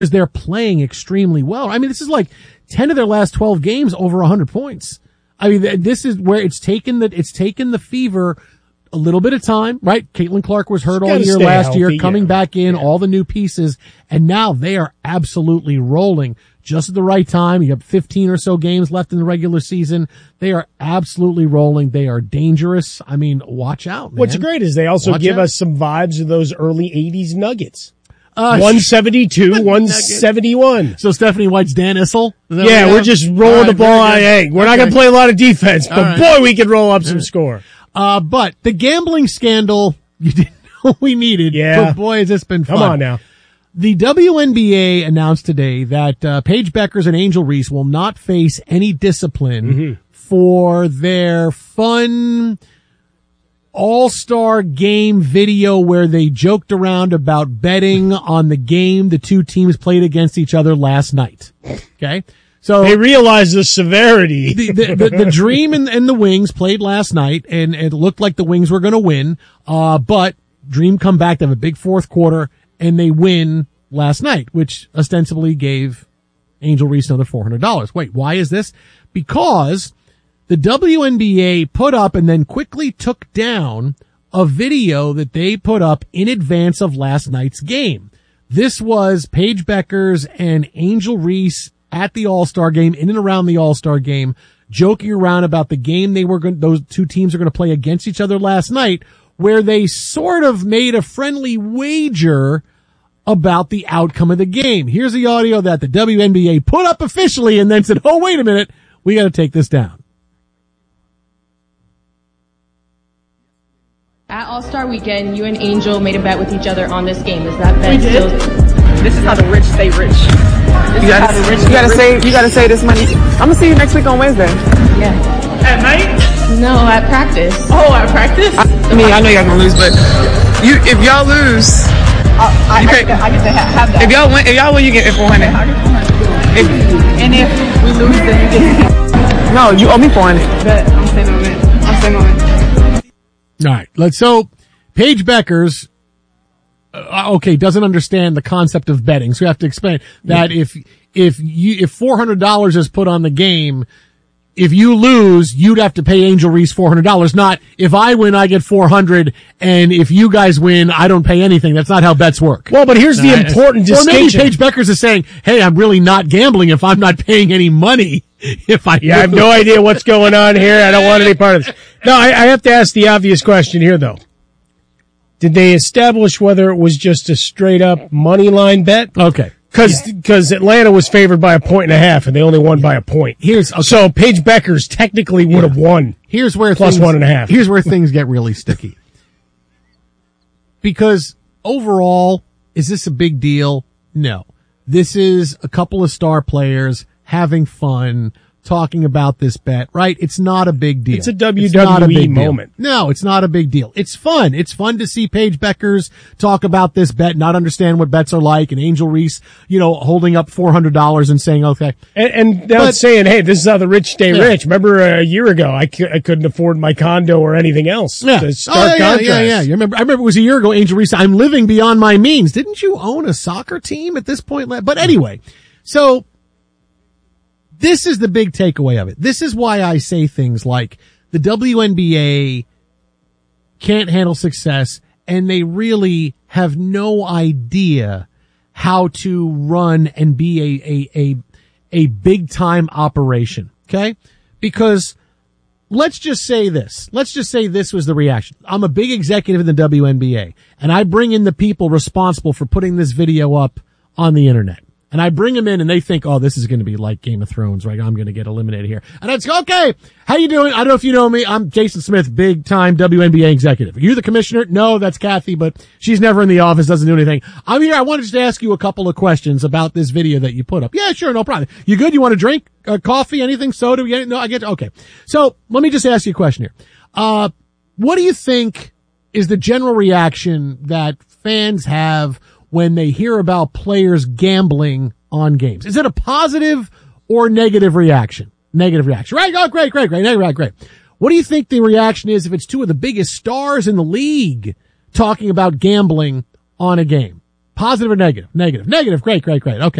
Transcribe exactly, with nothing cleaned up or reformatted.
they're playing extremely well. I mean, this is like ten of their last twelve games over one hundred points. I mean, this is where it's taken the, it's taken the fever a little bit of time, right? Caitlin Clark was hurt all year last healthy, year, coming yeah. back in, yeah. all the new pieces, and now they are absolutely rolling just at the right time. You have fifteen or so games left in the regular season. They are absolutely rolling. They are dangerous. I mean, watch out, man. What's great is they also Watch give out. us some vibes of those early eighties Nuggets. Uh, one seventy-two, one seventy-one. So Stephanie White's Dan Issel? Yeah, we we're just rolling right, the ball. Hey, we're okay. not going to play a lot of defense, but right. boy, we could roll up some score. Uh, but the gambling scandal, you didn't know we needed. Yeah. But boy, has this been fun. Come on now. The W N B A announced today that uh, Paige Beckers and Angel Reese will not face any discipline mm-hmm. for their fun all-star game video where they joked around about betting on the game the two teams played against each other last night. Okay? So they realized the severity. the, the, the, the Dream and, and the Wings played last night, and it looked like the Wings were going to win. Uh, but Dream come back to have a big fourth quarter, and they win last night, which ostensibly gave Angel Reese another four hundred dollars. Wait, why is this? Because the W N B A put up and then quickly took down a video that they put up in advance of last night's game. This was Paige Beckers and Angel Reese at the All-Star game, in and around the All-Star game, joking around about the game they were going, those two teams are going to play against each other last night, where they sort of made a friendly wager about the outcome of the game. Here's the audio that the W N B A put up officially and then said, oh, wait a minute, we got to take this down. At All-Star Weekend, you and Angel made a bet with each other on this game. Is that bet we did. still? This is how the rich stay rich. This you gotta, is how the rich you gotta rich. save. You gotta save this money. I'm gonna see you next week on Wednesday. Yeah. At night? No, at practice. Oh, at practice? I, I mean, I know y'all gonna lose, but you, if y'all lose, uh, I, you I, pay, get, I get to ha- have that. If y'all win, if y'all win, you get four hundred. If, and if we lose, then you get. No, you owe me four hundred. Bet. I'm staying on it. I'm staying on it. All right, let's so. Paige Beckers, uh, okay, doesn't understand the concept of betting, so we have to explain that if if you if four hundred dollars is put on the game, if you lose, you'd have to pay Angel Reese four hundred dollars. Not if I win, I get four hundred, and if you guys win, I don't pay anything. That's not how bets work. Well, but here's the uh, important or distinction. Or maybe Paige Beckers is saying, "Hey, I'm really not gambling if I'm not paying any money." If I yeah, I have no idea what's going on here. I don't want any part of this. No, I, I have to ask the obvious question here, though. Did they establish whether it was just a straight up money line bet? Okay. Cause, yeah. cause Atlanta was favored by a point and a half and they only won by a point. Here's, okay. So Paige Beckers technically would have yeah. won. Here's where plus things, one and a half. Here's where things get really sticky. Because overall, is this a big deal? No. This is a couple of star players having fun, talking about this bet, right? It's not a big deal. It's a W W E moment. No, it's not a big deal. It's fun. It's fun to see Paige Beckers talk about this bet, not understand what bets are like, and Angel Reese, you know, holding up four hundred dollars and saying, okay. And, and now it's saying, hey, this is how the rich stay yeah. rich. Remember a year ago, I, c- I couldn't afford my condo or anything else. Yeah. The stark oh, yeah, contrast. yeah, yeah. You remember, I remember it was a year ago, Angel Reese said, I'm living beyond my means. Didn't you own a soccer team at this point? But anyway, so, this is the big takeaway of it. This is why I say things like the W N B A can't handle success and they really have no idea how to run and be a, a, a, a big time operation. Okay? Because let's just say this. Let's just say this was the reaction. I'm a big executive in the W N B A and I bring in the people responsible for putting this video up on the internet. And I bring them in and they think, oh, this is going to be like Game of Thrones, right? I'm going to get eliminated here. And I go, okay, how you doing? I don't know if you know me. I'm Jason Smith, big time W N B A executive. Are you the commissioner? No, that's Kathy, but she's never in the office, doesn't do anything. I'm here. I wanted to ask you a couple of questions about this video that you put up. Yeah, sure, no problem. You good? You want a drink? Uh, coffee? Anything? Soda? No, I get, okay. So let me just ask you a question here. Uh, what do you think is the general reaction that fans have when they hear about players gambling on games? Is it a positive or negative reaction? Negative reaction. Right? Oh, great, great, great. Negative, great. What do you think the reaction is if it's two of the biggest stars in the league talking about gambling on a game? Positive or negative? Negative. Negative. Great, great, great. Okay.